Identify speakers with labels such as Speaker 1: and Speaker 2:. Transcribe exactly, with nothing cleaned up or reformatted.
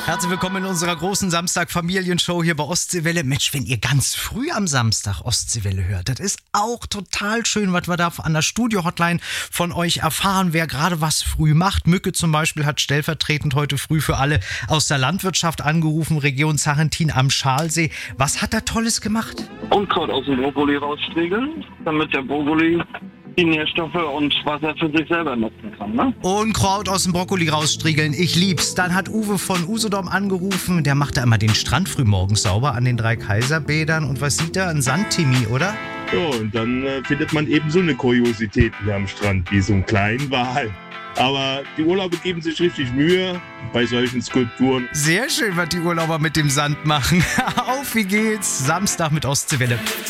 Speaker 1: Herzlich willkommen in unserer großen Samstag-Familienshow hier bei Ostseewelle. Mensch, wenn ihr ganz früh am Samstag Ostseewelle hört, das ist auch total schön, was wir da an der Studio-Hotline von euch erfahren, wer gerade was früh macht. Mücke zum Beispiel hat stellvertretend heute früh für alle aus der Landwirtschaft angerufen, Region Sarrentin am Schalsee. Was hat er Tolles gemacht?
Speaker 2: Unkraut aus dem Brokkoli rausstriegeln, damit der Brokkoli die Nährstoffe und Wasser für sich selber nutzen kann, ne?
Speaker 1: Unkraut aus dem Brokkoli rausstriegeln, ich lieb's. Dann hat Uwe von Usedom angerufen, der macht da immer den Strand frühmorgens sauber an den drei Kaiserbädern. Und was sieht er? Ein Sandtimi, oder?
Speaker 3: Ja, und dann äh, findet man eben so eine Kuriosität hier am Strand, wie so einen kleinen Wal. Aber die Urlauber geben sich richtig Mühe bei solchen Skulpturen.
Speaker 1: Sehr schön, was die Urlauber mit dem Sand machen. Auf, wie geht's? Samstag mit Ostseewelle.